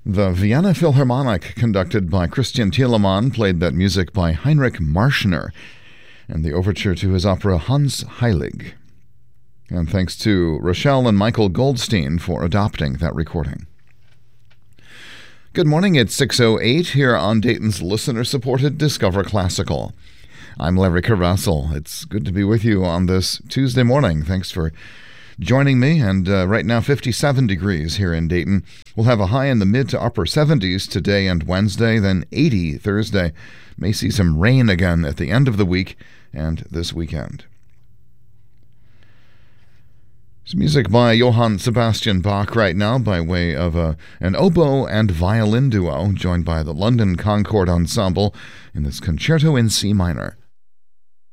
The Vienna Philharmonic, conducted by Christian Thielemann, played that music by Heinrich Marschner, and the overture to his opera Hans Heilig. And thanks to Rochelle and Michael Goldstein for adopting that recording. Good morning, it's 6:08 here on Dayton's listener-supported Discover Classical. I'm Larry Carvassel. It's good to be with you on this Tuesday morning. Thanks for joining me, and right now 57 degrees here in Dayton. We'll have a high in the mid to upper 70s today and Wednesday, then 80 Thursday. May see some rain again at the end of the week and this weekend. It's music by Johann Sebastian Bach right now by way of an oboe and violin duo joined by the London Concord Ensemble in this concerto in C minor.